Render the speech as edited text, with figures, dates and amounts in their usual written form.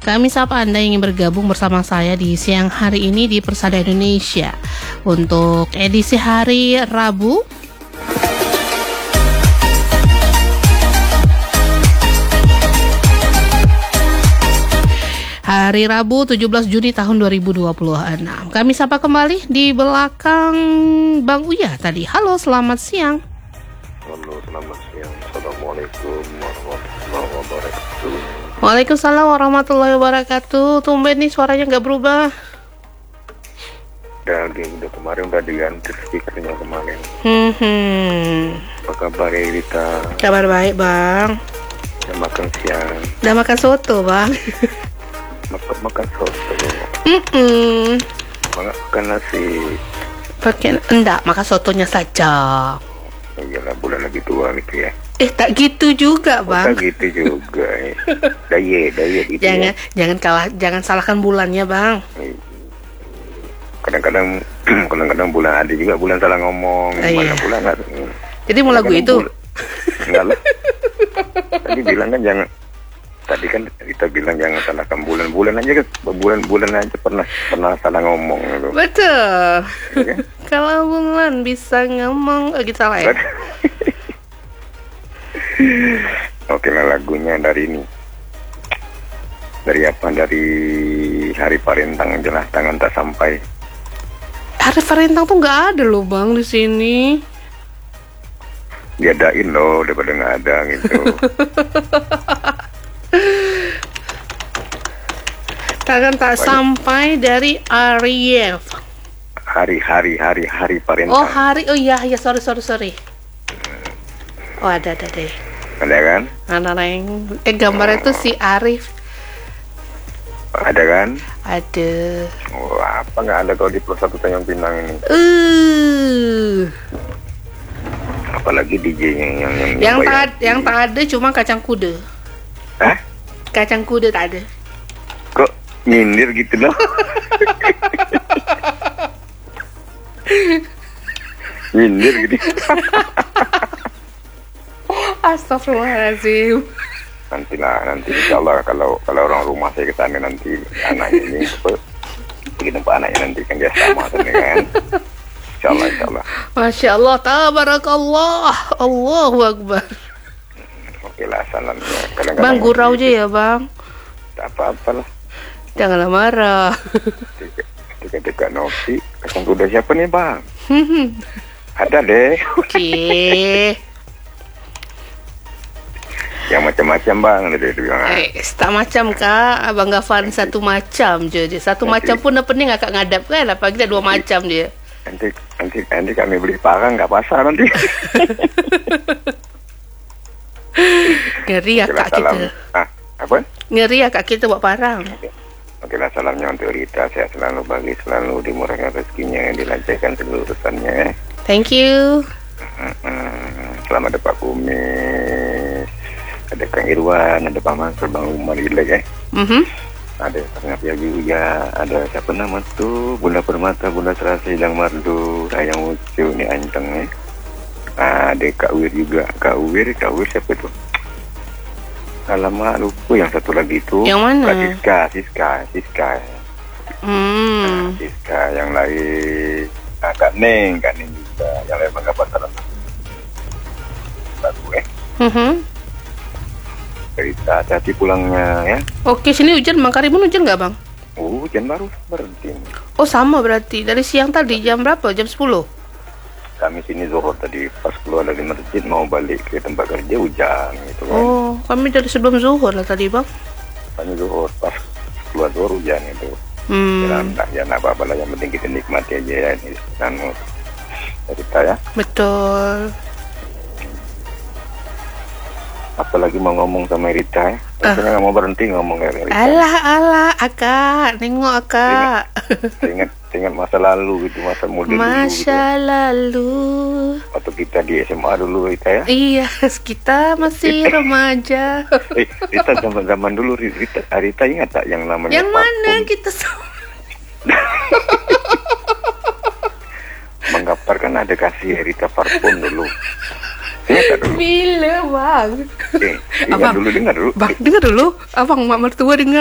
Kami sapa Anda yang ingin bergabung bersama saya di siang hari ini di Persada Indonesia untuk edisi hari Rabu. Hari Rabu 17 Juni tahun 2026. Kami sapa kembali di belakang Bang Uya tadi. Halo, selamat siang. Halo, selamat siang. Assalamualaikum warahmatullahi wabarakatuh. Waalaikumsalam warahmatullahi wabarakatuh. Tumben nih suaranya nggak berubah. Udah kemarin udah diganti speakernya kemarin. Apa kabar Rita? Kabar baik, Bang. Udah makan siang. Udah makan soto, Bang. Makan soto. Makan nasi. Pakai enggak, makan sotonya saja. Iyalah, bulan lagi tua gitu ya. Tak gitu juga, Bang. Tak gitu juga. Diet gitu. Jangan salahkan bulannya, Bang. Kadang-kadang bulan ada juga bulan salah ngomong. Mana bulan nggak? Jadi mau lagu itu? Enggak lah. Tadi kan kita bilang jangan salahkan bulan aja kan, bulan aja pernah salah ngomong gitu. Betul. Ya, kan? Kalau bulan bisa ngomong, gitu salah ya. Oke lah, lagunya dari ini. Dari apa? Dari Hari Parentang, jelas tangan tak sampai. Hari Parentang tuh nggak ada loh, Bang, di sini. Diadain loh daripada nggak ada gitu. Tangan tak sampai dari Arif. Hari Parentang. Oh iya, sorry. Oh ada deh. Ada kan? Gambarnya tuh si Arif. Ada kan? Ada. Oh, apa nggak ada kalau di Plus 1 Tanjung Pinang ini? Apalagi DJ yang tak ada cuma kacang kuda. Hah? Kacang kuda tak ada. Kok nyindir gitu loh? Nyindir gitu. Astagfirullahaladzim. Nanti insya Allah kalau orang rumah saya ke sana nanti anaknya ini bikin anaknya nanti kan dia sama kan. Insya Allah. Masya Allah, tabarakallah, Allahu Akbar. Oke lah, salamnya. Bang, gurau aja ya, Bang. Tak apa-apalah. Janganlah marah. Dekat Novi, kacang kuda siapa nih, Bang? Ada deh. Oke. Yang macam-macam, Bang. Tak macam Kak, Abang Gafan satu macam je. Satu macam pun pening agak ngadap kan, apalagi kita dua macam dia. Nanti kami beli parang nggak pasar nanti. Ngeri ya Kak kita. Apa? Ngeri ya Kak kita buat parang. Oke lah, salamnya untuk Rita, sehat selalu, bagi selalu, dimurahkan rezekinya, dilancarkan seluruh urusannya. Thank you. Selamat ada Pak Kumis, ada Kang Irwan, ada Pak Mansur, Bang Umar Ilek Ada Kang Uya, ada siapa nama tuh, Bunda Permata, Bunda Serasi, Hilang Mardu, Ayang Ucu, ini Anceng ya. Ada Kak Wir juga. Kak Wir siapa tuh? Alamak, lupa yang satu lagi itu. Yang mana? Siska. Siska, yang lain. Kak Neng juga. Yang lain Bangga Pasaran. Lagu Cerita, hati pulangnya ya. Oke, sini hujan, Mangkarimun hujan nggak, Bang? Hujan baru berhenti. Oh, sama berarti. Dari siang tadi, jam berapa? Jam 10? Kami sini zuhur tadi, pas keluar dari masjid mau balik ke tempat kerja hujan gitu kan. Oh, kami dari sebelum zuhur lah tadi, Bang. Kami zuhur, pas keluar zuhur hujan itu. Ya apa-apa lah, yang penting kita nikmati aja ya ini cerita ya. Betul. Apalagi mau ngomong sama Rita ya. Rasanya nggak mau berhenti ngomong ya Rita. Alah, Akak, nengok Akak. Ingat masa lalu gitu, masa muda dulu gitu. Lalu. Waktu kita di SMA dulu Rita ya. Iya, kita masih remaja. Rita zaman dulu Rita ingat tak yang namanya yang parfum? Mana kita Menggambarkan ada kasih Rita parfum dulu. Ingat tak dulu? Bila, Bang? Dengar dulu. Bang, dengar dulu. Abang mak mertua dengar.